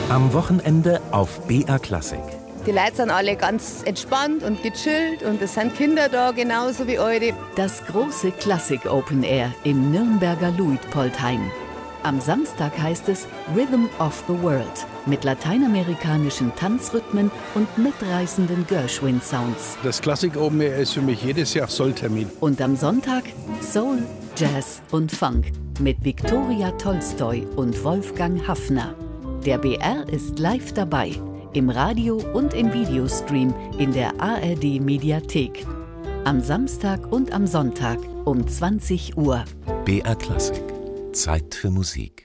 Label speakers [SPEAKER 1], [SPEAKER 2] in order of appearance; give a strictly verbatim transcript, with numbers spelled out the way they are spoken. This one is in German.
[SPEAKER 1] Am Wochenende auf B R Klassik.
[SPEAKER 2] Die Leute sind alle ganz entspannt und gechillt und es sind Kinder da, genauso wie eure.
[SPEAKER 3] Das große Klassik Open Air im Nürnberger Luitpoldhain. Am Samstag heißt es Rhythm of the World mit lateinamerikanischen Tanzrhythmen und mitreißenden Gershwin-Sounds.
[SPEAKER 4] Das Klassik Open Air ist für mich jedes Jahr Solltermin.
[SPEAKER 3] Und am Sonntag Soul, Jazz und Funk mit Viktoria Tolstoi und Wolfgang Haffner. Der B R ist live dabei, im Radio und im Videostream in der A R D Mediathek. Am Samstag und am Sonntag um zwanzig Uhr.
[SPEAKER 1] B R Klassik. Zeit für Musik.